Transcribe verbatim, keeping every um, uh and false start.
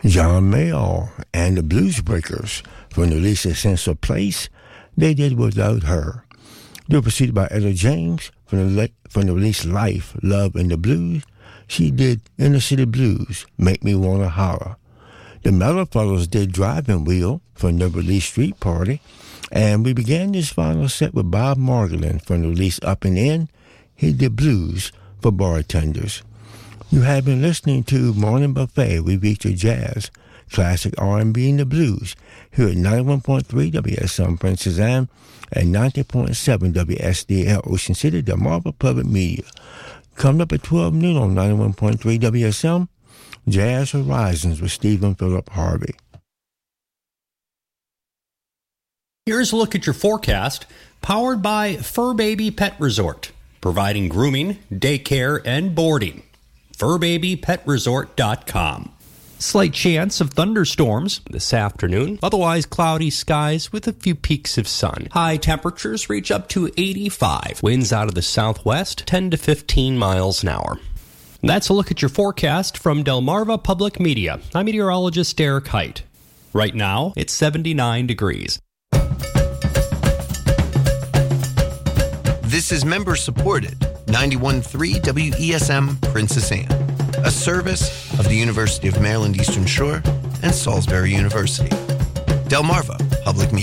John Mayall and the Blues Breakers from the release of Sense of Place, they did Without Her. They were preceded by Ella James from the, from the release Life, Love, and the Blues. She did Inner City Blues, Make Me Wanna Holler. The Mellow Fellows did Driving Wheel from the release Street Party. And we began this final set with Bob Margolin from the release Up and In. He did Blues for Bartenders. You have been listening to Morning Buffet. We feature jazz, classic R and B, and the blues here at ninety-one point three W S M Princess Anne and ninety point seven W S D L Ocean City, the Marvel Public Media. Coming up at twelve noon on ninety-one point three W S M, Jazz Horizons with Stephen Philip Harvey. Here's a look at your forecast, powered by Fur Baby Pet Resort, providing grooming, daycare, and boarding. fur baby pet resort dot com. Slight chance of thunderstorms this afternoon. Otherwise, cloudy skies with a few peaks of sun. High temperatures reach up to eighty-five. Winds out of the southwest, ten to fifteen miles an hour. That's a look at your forecast from Delmarva Public Media. I'm meteorologist Derek Height. Right now, it's seventy-nine degrees. This is member-supported ninety-one point three W E S M Princess Anne, a service of the University of Maryland Eastern Shore and Salisbury University. Delmarva Public Media.